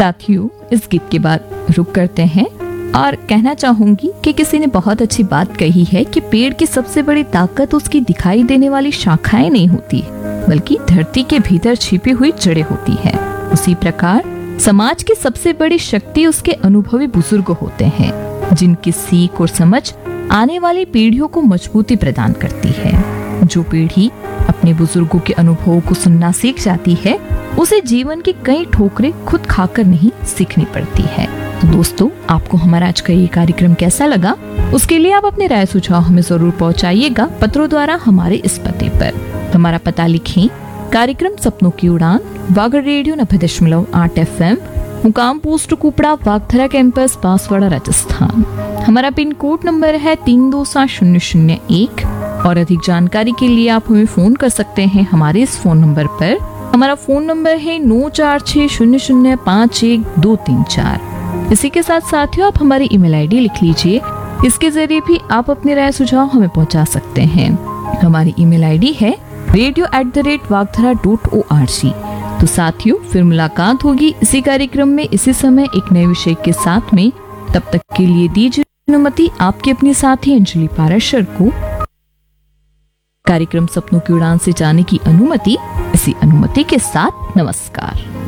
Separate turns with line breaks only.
साथियों, इस गीत के बाद रुक करते हैं और कहना चाहूंगी कि किसी ने बहुत अच्छी बात कही है कि पेड़ की सबसे बड़ी ताकत उसकी दिखाई देने वाली शाखाएं नहीं होती, बल्कि धरती के भीतर छिपी हुई जड़ें होती है। उसी प्रकार समाज की सबसे बड़ी शक्ति उसके अनुभवी बुजुर्ग होते हैं, जिनकी सीख और समझ आने वाली पीढ़ियों को मजबूती प्रदान करती है। जो पीढ़ी अपने बुजुर्गों के अनुभवों को सुनना सीख जाती है, उसे जीवन की कई ठोकरें खुद खाकर नहीं सीखनी पड़ती है। तो दोस्तों, आपको हमारा आज का ये कार्यक्रम कैसा लगा, उसके लिए आप अपने राय सुझाव हमें जरूर पहुंचाइएगा पत्रों द्वारा हमारे इस पते पर। हमारा पता लिखें, कार्यक्रम सपनों की उड़ान, वागड़ रेडियो 90.8 FM, मुकाम पोस्ट कुपड़ा, वागधरा कैंपस, बांसवाड़ा, राजस्थान। हमारा पिन कोड नंबर है 327001। और अधिक जानकारी के लिए आप हमें फोन कर सकते हैं हमारे इस फोन नंबर पर। हमारा फोन नंबर है 9460051234। इसी के साथ साथियों, आप हमारी ईमेल आईडी लिख लीजिए, इसके जरिए भी आप अपने राय सुझाव हमें पहुंचा सकते हैं। हमारी ईमेल आईडी है radio@wagdhara.org। तो साथियों, फिर मुलाकात होगी इसी कार्यक्रम में इसी समय एक नए विषय के साथ में। तब तक के लिए दीजिए अनुमति आपकी अपनी साथी अंजलि पाराशर को कार्यक्रम सपनों की उड़ान से जाने की अनुमति। इसी अनुमति के साथ नमस्कार।